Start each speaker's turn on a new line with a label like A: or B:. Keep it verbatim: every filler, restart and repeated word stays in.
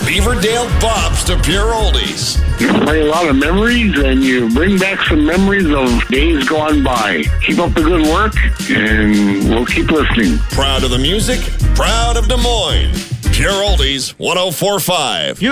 A: Beaverdale bops to pure oldies.
B: You play a lot of memories, and you bring back some memories of days gone by. Keep up the good work, and we'll keep listening.
A: Proud of the music, proud of Des Moines. Pure Oldies one oh four point five.